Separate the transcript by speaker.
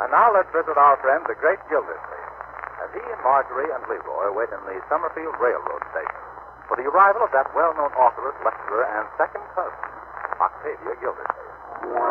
Speaker 1: And now let's visit our friend, the great Gildersleeve, as he and Marjorie and Leroy wait in the Summerfield Railroad Station for the arrival of that well-known authoress, lecturer, and second cousin, Octavia Gildersleeve.